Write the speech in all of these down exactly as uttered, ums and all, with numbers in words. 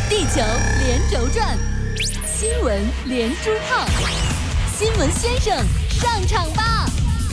地球连轴转，新闻连珠炮，新闻先生上场吧！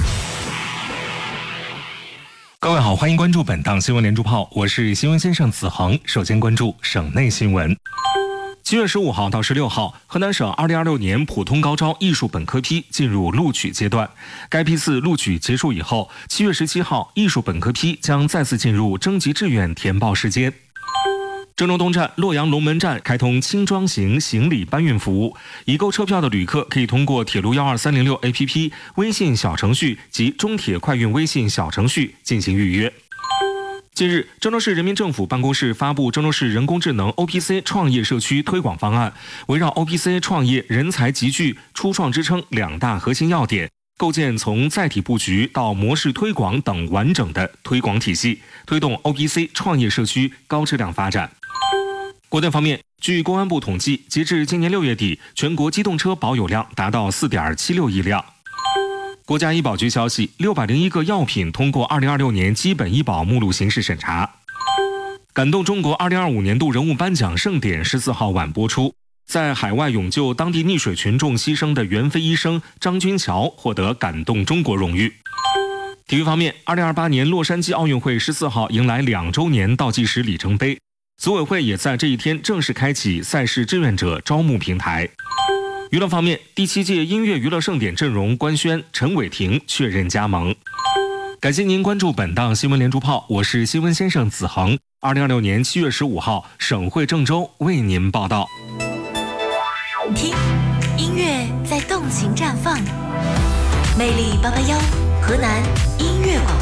各位好，欢迎关注本档新闻连珠炮，我是新闻先生子恒。首先关注省内新闻。七月十五号到十六号，河南省二零二六年普通高招艺术本科批进入录取阶段。该批次录取结束以后，七月十七号，艺术本科批将再次进入征集志愿填报时间。郑州东站洛阳龙门站开通轻装型行李搬运服务，已购车票的旅客可以通过铁路幺二三零六 A P P、微信小程序及中铁快运微信小程序进行预约。近日，郑州市人民政府办公室发布郑州市人工智能 O P C 创业社区推广方案，围绕 O P C 创业人才集聚、初创支撑两大核心要点，构建从载体布局到模式推广等完整的推广体系，推动 O P C 创业社区高质量发展。国内方面，据公安部统计，截至今年六月底，全国机动车保有量达到 四点七六亿辆。国家医保局消息，六百零一个药品通过二零二六年基本医保目录形式审查。感动中国二零二五年度人物颁奖盛典十四号晚播出，在海外勇救当地溺水群众牺牲的援非医生张军桥获得感动中国荣誉。体育方面，二零二八年洛杉矶奥运会十四号迎来两周年倒计时里程碑，组委会也在这一天正式开启赛事志愿者招募平台。娱乐方面，第七届音乐娱乐盛典阵容官宣，陈伟霆确认加盟。感谢您关注本档新闻连珠炮，我是新闻先生子恒。二零二六年七月十五号，省会郑州为您报道。 听，音乐在动情绽放，魅力八八幺，河南音乐广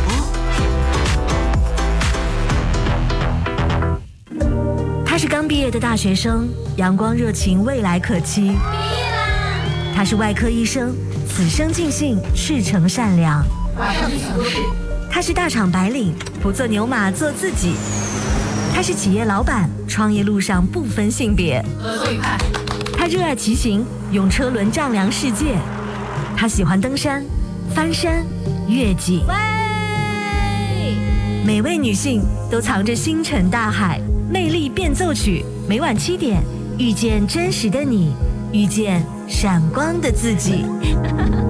播。 他是刚毕业的大学生，阳光热情，未来可期。毕业啦！他是外科医生，此生尽兴，赤诚善良。马上去想事。他是大厂白领，不做牛马，做自己。他是企业老板，创业路上不分性别。合作愉快。他热爱骑行，用车轮丈量世界。他喜欢登山、翻山、越脊。喂！每位女性都藏着星辰大海。魅力变奏曲，每晚七点，遇见真实的你，遇见闪光的自己。